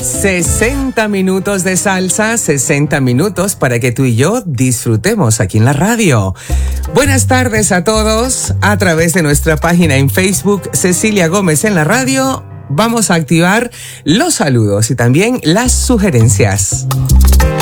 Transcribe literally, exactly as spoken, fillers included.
sesenta minutos de salsa, sesenta minutos para que tú y yo disfrutemos aquí en la radio. Buenas tardes a todos. A través de nuestra página en Facebook, Cecilia Gómez en la radio, vamos a activar los saludos y también las sugerencias.